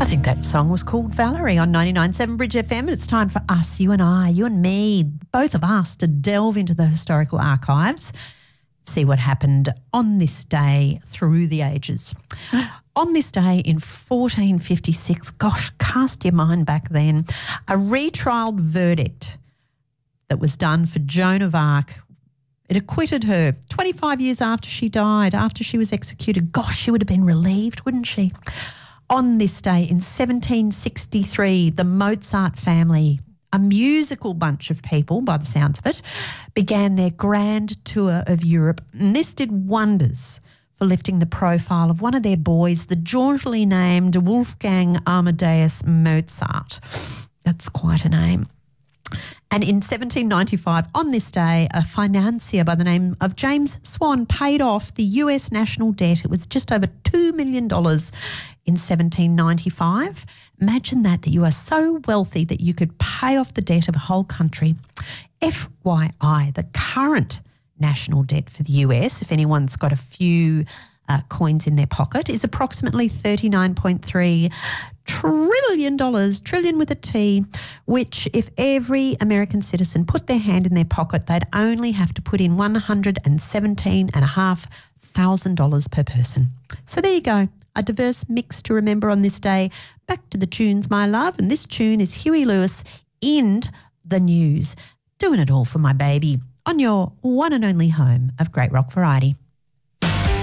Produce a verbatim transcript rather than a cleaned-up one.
I think that song was called Valerie on ninety-nine point seven Bridge F M, and it's time for us, you and I, you and me, both of us, to delve into the historical archives, see what happened on this day through the ages. On this day in fourteen fifty-six, gosh, cast your mind back then, a retrialed verdict that was done for Joan of Arc. It acquitted her twenty-five years after she died, after she was executed. Gosh, she would have been relieved, wouldn't she? On this day in seventeen sixty-three, the Mozart family, a musical bunch of people by the sounds of it, began their grand tour of Europe, and this did wonders for lifting the profile of one of their boys, the jauntily named Wolfgang Amadeus Mozart. That's quite a name. And in seventeen ninety-five, on this day, a financier by the name of James Swan paid off the U S national debt. It was just over two million dollars in seventeen ninety-five. Imagine that, that you are so wealthy that you could pay off the debt of a whole country. F Y I, the current national debt for the U S, if anyone's got a few uh, coins in their pocket, is approximately thirty-nine point three trillion dollars, trillion with a T, which if every American citizen put their hand in their pocket, they'd only have to put in one hundred seventeen thousand five hundred dollars per person. So there you go, a diverse mix to remember on this day. Back to the tunes, my love, and this tune is Huey Lewis, End the News. Doing it all for my baby on your one and only home of great rock variety.